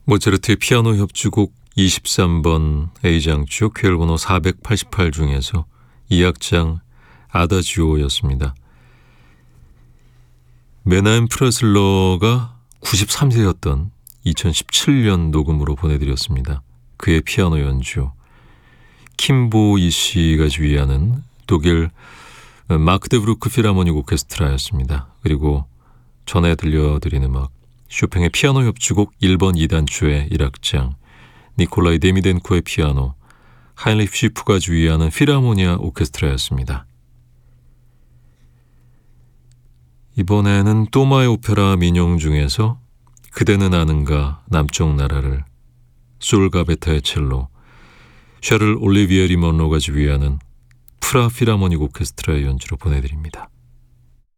모차르트의 피아노 협주곡 23번 A장조 쾌열번호 488 중에서 2악장 아다지오였습니다. 메나헴 프레슬러가 93세였던 2017년 녹음으로 보내드렸습니다. 그의 피아노 연주. 킴보 이씨가 지휘하는 독일 마크데브루크 필하모닉 오케스트라였습니다. 그리고 전에 들려드린 음악 쇼팽의 피아노 협주곡 1번 2단추의 1악장, 니콜라이 데미덴코의 피아노, 하인리히 쉬프가 지휘하는 필하모니아 오케스트라였습니다. 이번에는 또마의 오페라 민용 중에서 그대는 아는가 남쪽 나라를, 솔가베타의 첼로, 샤를 올리비에리 먼로가 지휘하는 프라 필하모닉 오케스트라의 연주로 보내드립니다.